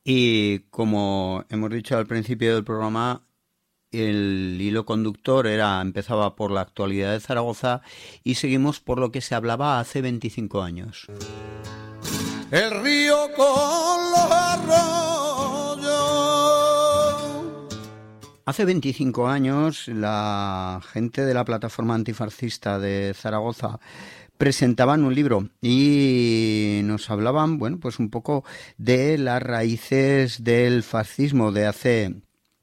Y como hemos dicho al principio del programa, el hilo conductor empezaba por la actualidad de Zaragoza y seguimos por lo que se hablaba hace 25 años. El río con los arroyos. Hace 25 años la gente de la plataforma antifascista de Zaragoza presentaban un libro y nos hablaban, bueno, pues un poco de las raíces del fascismo de hace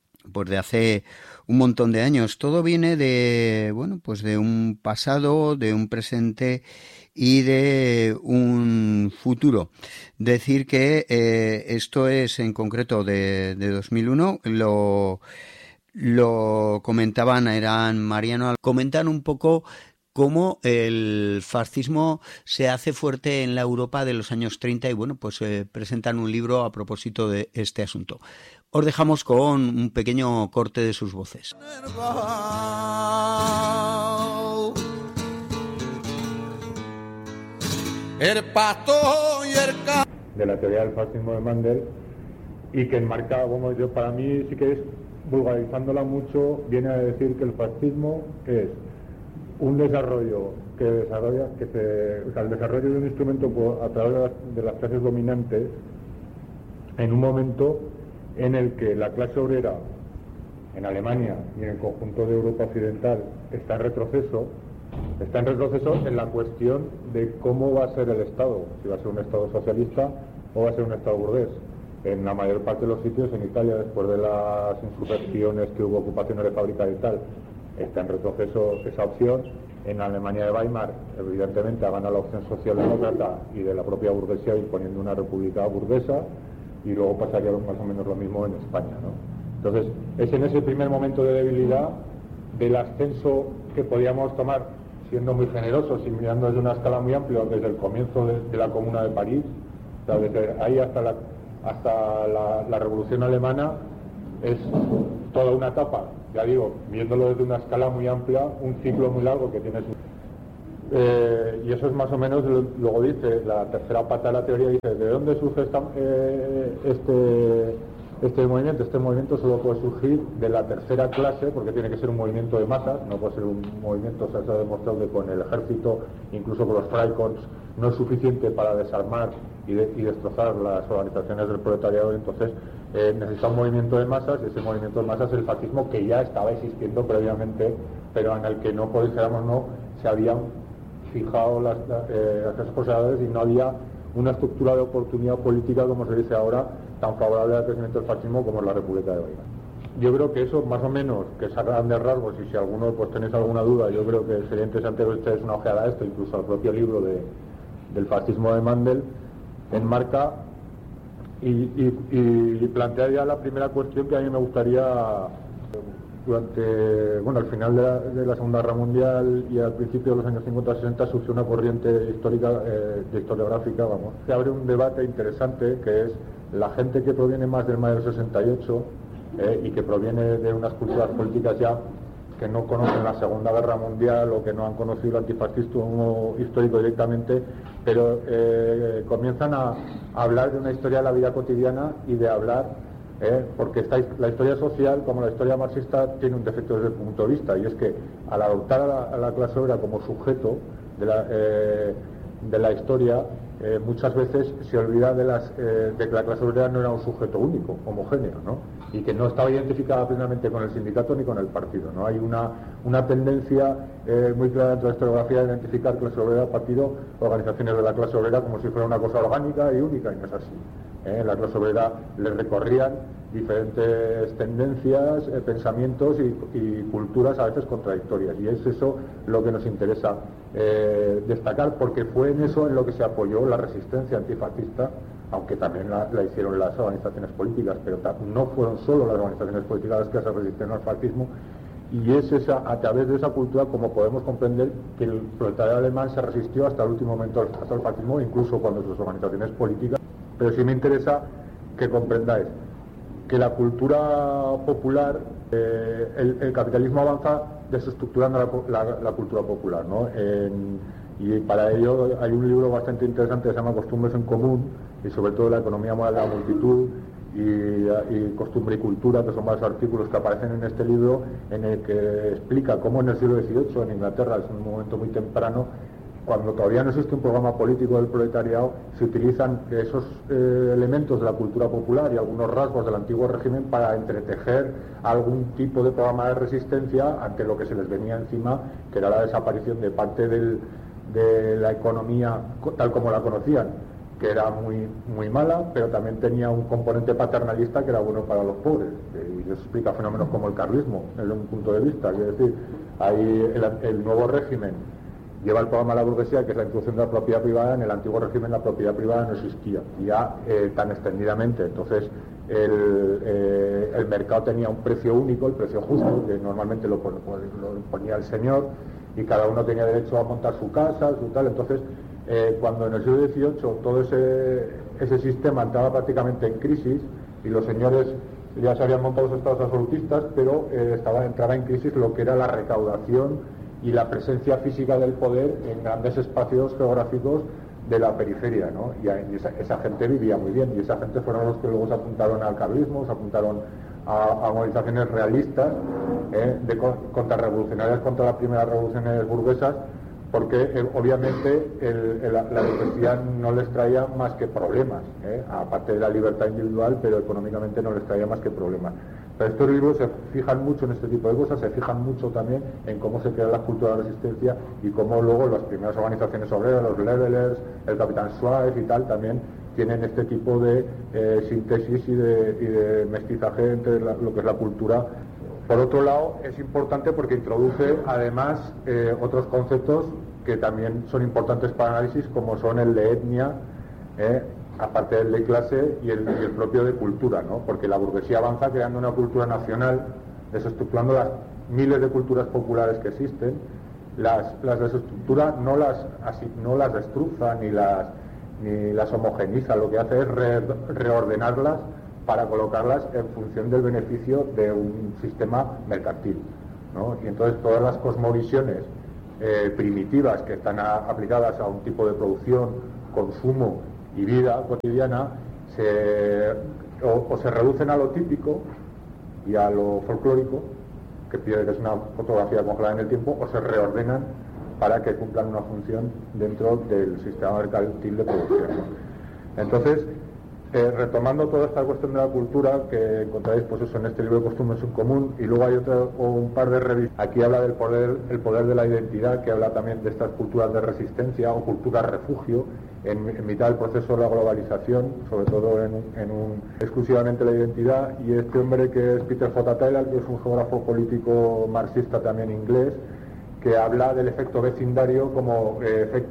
un montón de años. Todo viene de, bueno, pues de un pasado, de un presente y de un futuro. Decir que esto es en concreto de 2001, lo comentaban, eran Mariano, comentan un poco cómo el fascismo se hace fuerte en la Europa de los años 30 y bueno, pues presentan un libro a propósito de este asunto. Os dejamos con un pequeño corte de sus voces. El pasto y el de la teoría del fascismo de Mandel, y que enmarca, como yo, para mí sí que es, vulgarizándola mucho, viene a decir que el fascismo es un desarrollo el desarrollo de un instrumento a través de las clases dominantes en un momento en el que la clase obrera en Alemania y en el conjunto de Europa occidental está en retroceso en la cuestión de cómo va a ser el Estado, si va a ser un Estado socialista o va a ser un Estado burgués. En la mayor parte de los sitios, en Italia, después de las insurrecciones que hubo, ocupaciones de fábricas y tal, está en retroceso esa opción. En Alemania de Weimar, evidentemente, ha ganado la opción socialdemócrata y de la propia burguesía, imponiendo una república burguesa, y luego pasaría más o menos lo mismo en España, ¿no? Entonces, es en ese primer momento de debilidad del ascenso que podíamos tomar, siendo muy generosos y mirando desde una escala muy amplia, desde el comienzo de la Comuna de París, o sea, desde ahí hasta la Revolución Alemana, es toda una etapa, ya digo, viéndolo desde una escala muy amplia, un ciclo muy largo que tiene y eso es más o menos, luego dice, la tercera pata de la teoría dice, ¿de dónde surge este movimiento? Este movimiento solo puede surgir de la tercera clase, porque tiene que ser un movimiento de masas, no puede ser un movimiento, se ha demostrado que con el ejército, incluso con los Freikorps, no es suficiente para desarmar y destrozar las organizaciones del proletariado. Entonces necesita un movimiento de masas, y ese movimiento de masas es el fascismo, que ya estaba existiendo previamente, pero en el que no, por dijéramos, no se habían fijado las posibilidades y no había una estructura de oportunidad política, como se dice ahora, tan favorable al crecimiento del fascismo como es la República de Weimar. Yo creo que eso, más o menos, que es a grandes rasgos, y si alguno pues tenéis alguna duda, yo creo que sería interesante que ustedes una ojeada a esto, incluso al propio libro del fascismo de Mandel, enmarca y plantea ya la primera cuestión que a mí me gustaría. Al final de la Segunda Guerra Mundial y al principio de los años 50-60 surgió una corriente histórica, historiográfica, que abre un debate interesante, que es la gente que proviene más del mayo del 68 y que proviene de unas culturas políticas ya que no conocen la Segunda Guerra Mundial o que no han conocido el antifascismo histórico directamente, pero comienzan a hablar de una historia de la vida cotidiana y de hablar, porque la historia social, como la historia marxista, tiene un defecto desde el punto de vista, y es que al adoptar a la clase obrera como sujeto de la historia, muchas veces se olvida de que la clase obrera no era un sujeto único, homogéneo, ¿no? Y que no estaba identificada plenamente con el sindicato ni con el partido, ¿no? Hay una tendencia muy clara dentro de la historiografía de identificar clase obrera, partido, organizaciones de la clase obrera como si fuera una cosa orgánica y única, y no es así. La clase obrera le recorrían diferentes tendencias, pensamientos y culturas a veces contradictorias, y es eso lo que nos interesa destacar, porque fue en eso en lo que se apoyó la resistencia antifascista, aunque también la hicieron las organizaciones políticas, pero no fueron solo las organizaciones políticas las que se resistieron al fascismo, y es a través de esa cultura como podemos comprender que el proletariado alemán se resistió hasta el último momento al fascismo, incluso cuando sus organizaciones políticas. Pero sí me interesa que comprendáis que la cultura popular, el capitalismo avanza desestructurando la cultura popular, ¿no? Y para ello hay un libro bastante interesante que se llama Costumbres en Común, y sobre todo la economía moral de la multitud, y Costumbre y Cultura, que son varios artículos que aparecen en este libro, en el que explica cómo en el siglo XVIII, en Inglaterra, es un momento muy temprano, cuando todavía no existe un programa político del proletariado, se utilizan esos elementos de la cultura popular y algunos rasgos del antiguo régimen para entretejer algún tipo de programa de resistencia ante lo que se les venía encima, que era la desaparición de parte de la economía tal como la conocían, que era muy mala, pero también tenía un componente paternalista que era bueno para los pobres. Y eso explica fenómenos como el carlismo, desde un punto de vista. Es decir, ahí el nuevo régimen lleva el programa de la burguesía, que es la introducción de la propiedad privada. En el antiguo régimen la propiedad privada no existía, ya tan extendidamente. Entonces el mercado tenía un precio único, el precio justo, que normalmente lo ponía el señor, y cada uno tenía derecho a montar su casa, su tal. Entonces, cuando en el siglo XVIII todo ese sistema entraba prácticamente en crisis, y los señores ya se habían montado los estados absolutistas, pero entraba en crisis lo que era la recaudación y la presencia física del poder en grandes espacios geográficos de la periferia, ¿no? Y esa gente vivía muy bien, y esa gente fueron los que luego se apuntaron al carlismo, se apuntaron a organizaciones realistas, contrarrevolucionarias contra las primeras revoluciones burguesas, porque obviamente la burguesía no les traía más que problemas, aparte de la libertad individual, pero económicamente no les traía más que problemas. Pero estos libros se fijan mucho en este tipo de cosas, se fijan mucho también en cómo se crea la cultura de la resistencia y cómo luego las primeras organizaciones obreras, los Levelers, el Capitán Schweif y tal, también tienen este tipo de síntesis y de mestizaje entre lo que es la cultura. Por otro lado, es importante porque introduce además otros conceptos que también son importantes para el análisis, como son el de etnia, aparte del de clase y el propio de cultura, ¿no? Porque la burguesía avanza creando una cultura nacional, desestructurando las miles de culturas populares que existen. Las desestructura, no las destruza ni las homogeniza, lo que hace es reordenarlas para colocarlas en función del beneficio de un sistema mercantil, ¿no? Y entonces todas las cosmovisiones primitivas que están aplicadas a un tipo de producción, consumo y vida cotidiana o se reducen a lo típico y a lo folclórico, que es una fotografía congelada en el tiempo, o se reordenan para que cumplan una función dentro del sistema mercantil de producción, ¿no? Entonces, retomando toda esta cuestión de la cultura, que encontráis pues eso en este libro de Costumbres en Común, y luego hay un par de revistas. Aquí habla del el poder de la identidad, que habla también de estas culturas de resistencia o culturas refugio en mitad del proceso de la globalización, sobre todo exclusivamente la identidad. Y este hombre, que es Peter J. Taylor, que es un geógrafo político marxista también inglés, que habla del efecto vecindario como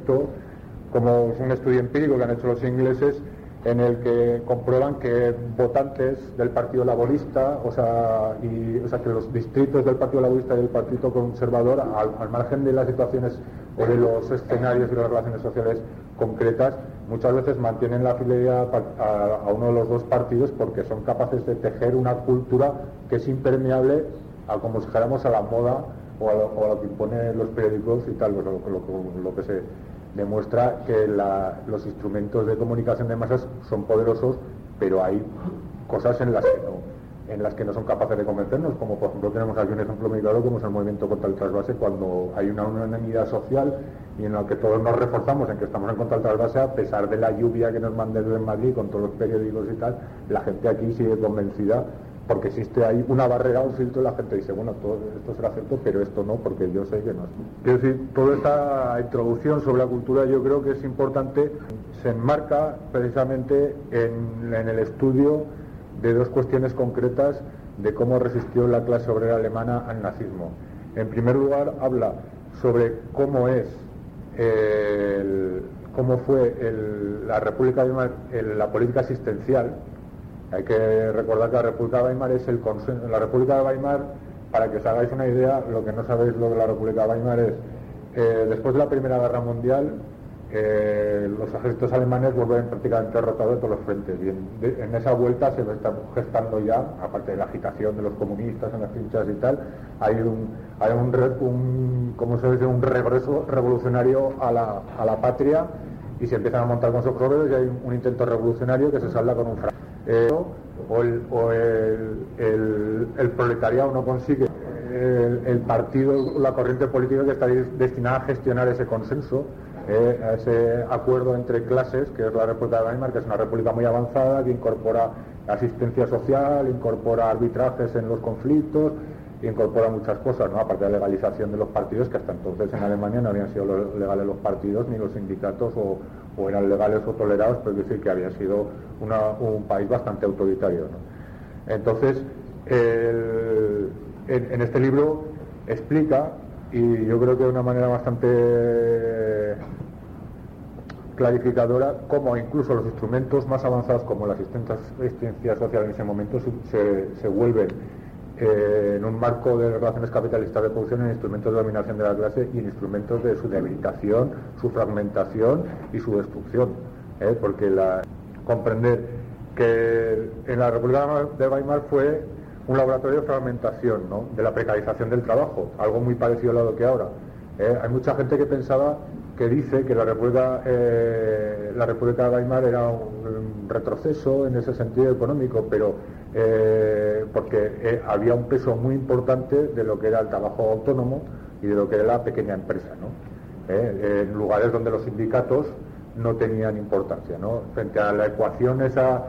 como un estudio empírico que han hecho los ingleses, en el que comprueban que votantes del Partido Laborista, o sea, que los distritos del Partido Laborista y del Partido Conservador, al margen de las situaciones o de los escenarios y las relaciones sociales concretas, muchas veces mantienen la fidelidad a uno de los dos partidos, porque son capaces de tejer una cultura que es impermeable a, como si dijéramos, a la moda o a lo que imponen los periódicos y tal, lo que se demuestra que los instrumentos de comunicación de masas son poderosos, pero hay cosas en las que no son capaces de convencernos, como por ejemplo tenemos aquí un ejemplo muy claro, como es el movimiento contra el trasvase, cuando hay una unanimidad social y en la que todos nos reforzamos en que estamos en contra del trasvase, a pesar de la lluvia que nos manda desde Madrid con todos los periódicos y tal, la gente aquí sigue convencida, porque existe ahí una barrera, un filtro, y la gente dice, bueno, todo esto será cierto, pero esto no, porque yo sé que no es. Quiero decir, toda esta introducción sobre la cultura yo creo que es importante, se enmarca precisamente en el estudio de dos cuestiones concretas de cómo resistió la clase obrera alemana al nazismo. En primer lugar, habla sobre cómo fue la República de Weimar, la política asistencial. Hay que recordar que la República de Weimar es el consenso. La República de Weimar, para que os hagáis una idea, lo que no sabéis lo de la República de Weimar es, después de la Primera Guerra Mundial, los ejércitos alemanes vuelven prácticamente derrotados de todos los frentes. Y en esa vuelta se está gestando ya, aparte de la agitación de los comunistas en las trincheras y tal, hay un regreso revolucionario a la patria, y se empiezan a montar consejos obreros, y hay un intento revolucionario que se salda con un fracaso. o el proletariado no consigue el partido, la corriente política que está destinada a gestionar ese consenso, a ese acuerdo entre clases, que es la República de Weimar, que es una república muy avanzada, que incorpora asistencia social, incorpora arbitrajes en los conflictos, incorpora muchas cosas, ¿no? Aparte de la legalización de los partidos, que hasta entonces en Alemania no habían sido legales los partidos ni los sindicatos, o eran legales o tolerados, pero es decir, que había sido un país bastante autoritario, ¿no? Entonces, en este libro explica, y yo creo que de una manera bastante clarificadora, cómo incluso los instrumentos más avanzados como la asistencia social en ese momento se vuelven en un marco de relaciones capitalistas de producción en instrumentos de dominación de la clase y en instrumentos de su debilitación, su fragmentación y su destrucción, porque comprender que en la República de Weimar fue un laboratorio de fragmentación, ¿no?, de la precarización del trabajo, algo muy parecido a lo que ahora. Hay mucha gente que dice que la República de Weimar era un retroceso en ese sentido económico, pero porque había un peso muy importante de lo que era el trabajo autónomo y de lo que era la pequeña empresa, ¿no? En lugares donde los sindicatos no tenían importancia, ¿no? Frente a la ecuación esa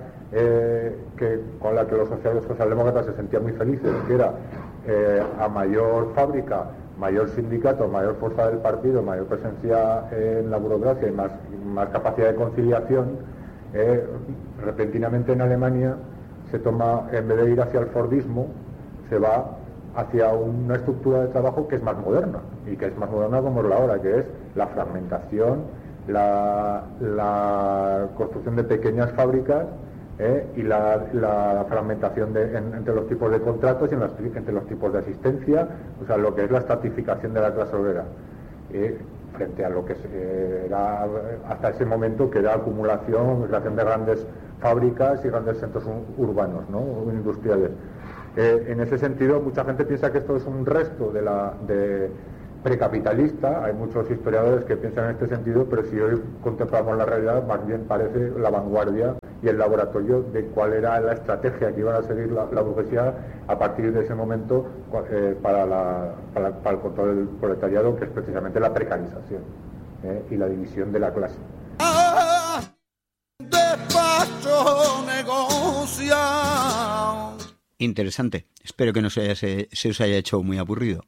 con la que los socialdemócratas se sentían muy felices, que era a mayor fábrica, mayor sindicato, mayor fuerza del partido, mayor presencia en la burocracia y más capacidad de conciliación, repentinamente en Alemania se toma, en vez de ir hacia el fordismo, se va hacia una estructura de trabajo que es más moderna, y que es más moderna como es la hora, que es la fragmentación, la construcción de pequeñas fábricas, y la fragmentación entre los tipos de contratos y entre los tipos de asistencia, o sea, lo que es la estratificación de la clase obrera, frente a lo que era hasta ese momento, que era acumulación, creación de grandes fábricas y grandes centros urbanos, ¿no?, industriales. En ese sentido, mucha gente piensa que esto es un resto de precapitalista. Hay muchos historiadores que piensan en este sentido, pero si hoy contemplamos la realidad, más bien parece la vanguardia y el laboratorio de cuál era la estrategia que iban a seguir la burguesía a partir de ese momento para el control del proletariado, que es precisamente la precarización y la división de la clase. Interesante. Espero que no se os haya hecho muy aburrido.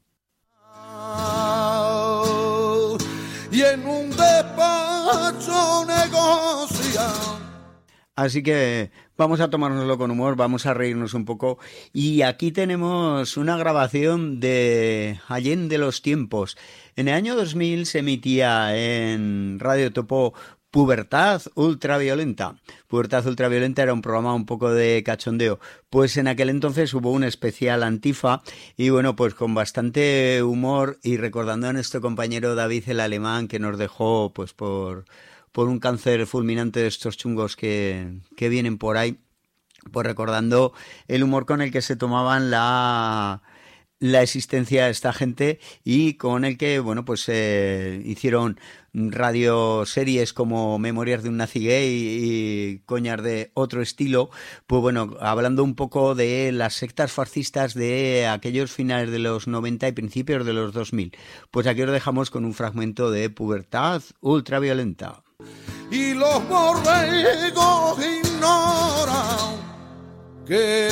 Y en un despacho negocian. Así que vamos a tomárnoslo con humor, vamos a reírnos un poco. Y aquí tenemos una grabación de Allende los tiempos. En el año 2000 se emitía en Radio Topo Pubertad Ultraviolenta. Pubertad Ultraviolenta era un programa un poco de cachondeo. Pues en aquel entonces hubo un especial Antifa y bueno, pues con bastante humor y recordando a nuestro compañero David el Alemán, que nos dejó pues por un cáncer fulminante de estos chungos que vienen por ahí, pues recordando el humor con el que se tomaban la existencia de esta gente y con el que, bueno, pues hicieron radioseries como Memorias de un nazi gay y coñas de otro estilo, pues bueno, hablando un poco de las sectas fascistas de aquellos finales de los 90 y principios de los 2000. Pues aquí os dejamos con un fragmento de Pubertad Ultraviolenta. Y los borregos ignoran que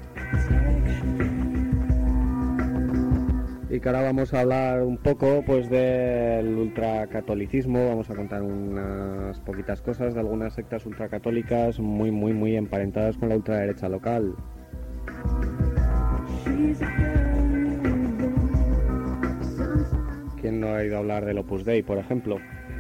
y que ahora vamos a hablar un poco pues del ultracatolicismo. Vamos a contar unas poquitas cosas de algunas sectas ultracatólicas muy emparentadas con la ultraderecha local. ¿Quién no ha oído hablar del Opus Dei, por ejemplo?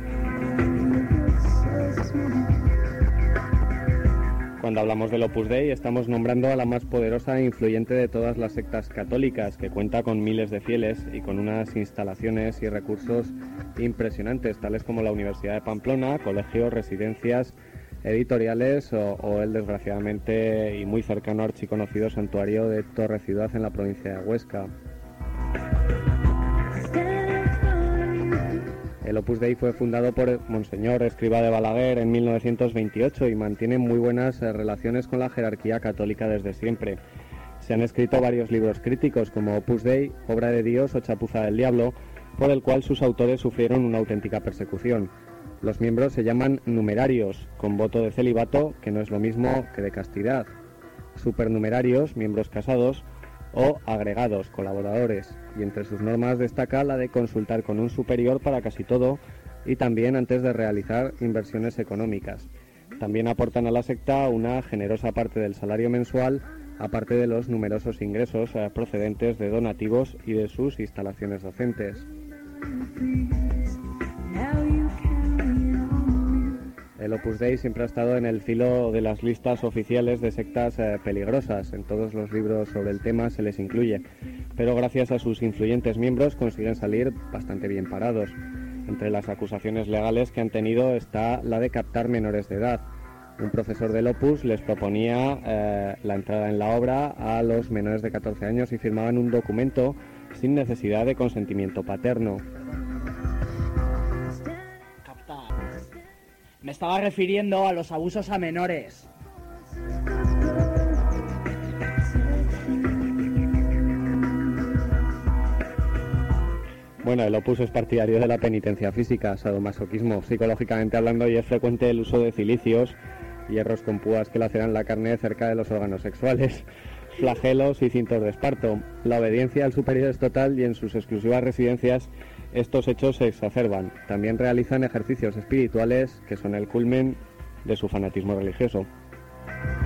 Cuando hablamos del Opus Dei estamos nombrando a la más poderosa e influyente de todas las sectas católicas, que cuenta con miles de fieles y con unas instalaciones y recursos impresionantes, tales como la Universidad de Pamplona, colegios, residencias, editoriales o el desgraciadamente y muy cercano archiconocido santuario de Torre Ciudad en la provincia de Huesca. El Opus Dei fue fundado por Monseñor Escrivá de Balaguer en 1928 y mantiene muy buenas relaciones con la jerarquía católica desde siempre. Se han escrito varios libros críticos como Opus Dei, Obra de Dios o Chapuza del Diablo, por el cual sus autores sufrieron una auténtica persecución. Los miembros se llaman numerarios, con voto de celibato, que no es lo mismo que de castidad, supernumerarios, miembros casados, o agregados, colaboradores, y entre sus normas destaca la de consultar con un superior para casi todo y también antes de realizar inversiones económicas. También aportan a la secta una generosa parte del salario mensual, aparte de los numerosos ingresos procedentes de donativos y de sus instalaciones docentes. El Opus Dei siempre ha estado en el filo de las listas oficiales de sectas peligrosas. En todos los libros sobre el tema se les incluye, pero gracias a sus influyentes miembros consiguen salir bastante bien parados. Entre las acusaciones legales que han tenido está la de captar menores de edad. Un profesor del Opus les proponía la entrada en la obra a los menores de 14 años y firmaban un documento sin necesidad de consentimiento paterno. Me estaba refiriendo a los abusos a menores. Bueno, el Opus es partidario de la penitencia física, sadomasoquismo, psicológicamente hablando, y es frecuente el uso de cilicios, hierros con púas que laceran la carne cerca de los órganos sexuales, flagelos y cintos de esparto. La obediencia al superior es total y en sus exclusivas residencias estos hechos se exacerban. También realizan ejercicios espirituales que son el culmen de su fanatismo religioso.